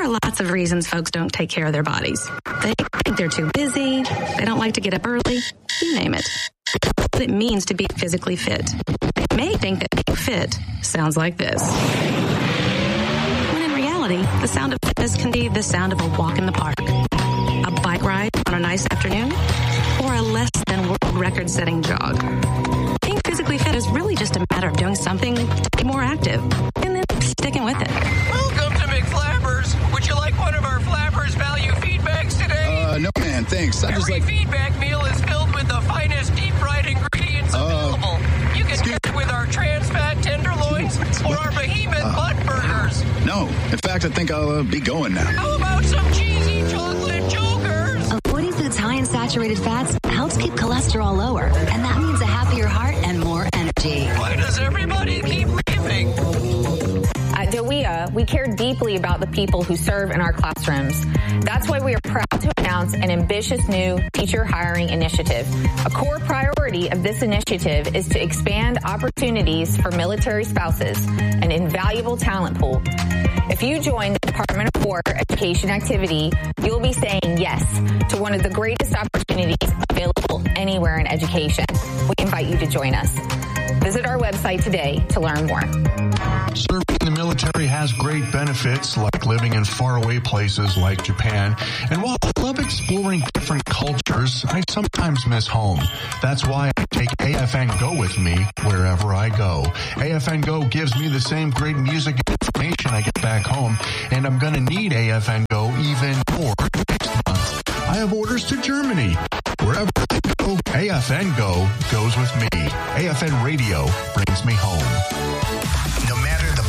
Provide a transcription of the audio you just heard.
are lots of reasons folks don't take care of their bodies. They think they're too busy, they don't like to get up early, you name it. What it means to be physically fit. They may think that being fit sounds like this. When in reality, the sound of fitness can be the sound of a walk in the park, a bike ride on a nice afternoon, or a less than world record-setting jog. Being physically fit is really just a matter of doing something to be more active and then sticking with it. Welcome to McFlappers. Would you like one of our Flappers value feedbacks today? No, man, thanks. Every feedback meal is filled with the finest deep-fried ingredients available. You can get it with our trans-fat tenderloins or our behemoth butt burgers. No, in fact, I think I'll be going now. How about some cheesy chocolate jokers? Avoiding foods high in saturated fats helps keep cholesterol lower, and that means a happier heart and more energy. Why does everybody keep leaving? At DOEA, we care deeply about the people who serve in our classrooms. That's why we are proud to announce an ambitious new teacher hiring initiative. A core priority of this initiative is to expand opportunities for military spouses, an invaluable talent pool. If you join the Department of War Education activity, you'll be saying yes to one of the greatest opportunities available anywhere in education. We invite you to join us. Visit our website today to learn more. Serving in the military has great benefits, like living in faraway places like Japan. And while I love exploring different cultures, I sometimes miss home. That's why I take AFN Go with me wherever I go. AFN Go gives me the same great music and information I get back home, and I'm going to need AFN Go even more next month. I have orders to Germany. Wherever I go, AFN Go goes with me. AFN Radio brings me home. No matter the